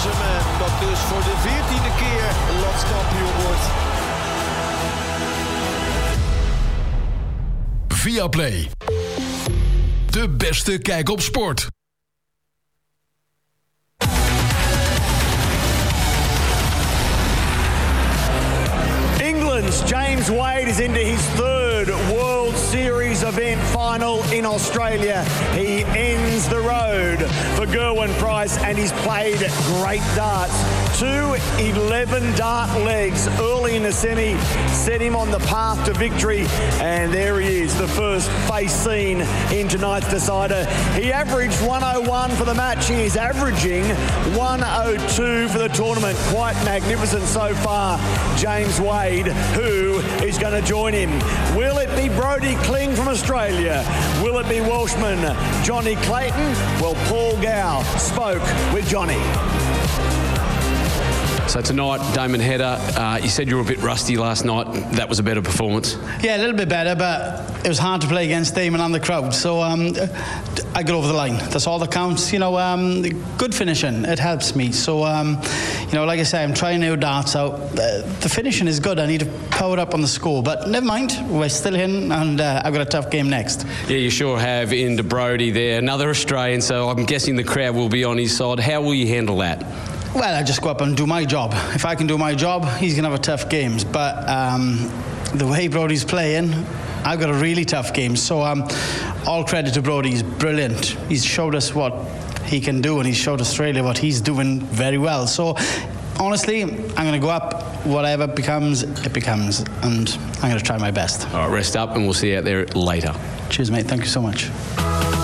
Saint-Germain, dat dus voor de 14e keer landskampioen wordt. Viaplay. De beste kijk op sport. England's James Wade is into his third World Series event final in Australia. He ends the road for Gerwyn Price and he's played great darts. 2 11 dart legs early in the semi set him on the path to victory, and there he is, the first face seen in tonight's decider. He averaged 101 for the match. He is averaging 102 for the tournament. Quite magnificent so far, James Wade, who is going to join him. Will it be Brodie Kling from Australia? Will it be Welshman Johnny Clayton? Well, Paul Gow spoke with Johnny. So tonight, Damon Hedder, you said you were a bit rusty last night. That was a better performance. Yeah, a little bit better, but it was hard to play against Damon and the crowd. So I got over the line. That's all that counts. You know, good finishing, it helps me. So, you know, like I say, I'm trying new darts out. The finishing is good. I need to power up on the score. But never mind, we're still in, and I've got a tough game next. Yeah, you sure have. Into Brodie there, another Australian, so I'm guessing the crowd will be on his side. How will you handle that? Well, I just go up and do my job. If I can do my job, he's going to have a tough games. But the way Brodie's playing, I've got a really tough game. So all credit to Brodie. He's brilliant. He's showed us what he can do, and he's showed Australia what he's doing very well. So honestly, I'm going to go up. Whatever becomes, it becomes. And I'm going to try my best. All right, rest up, and we'll see you out there later. Cheers, mate. Thank you so much.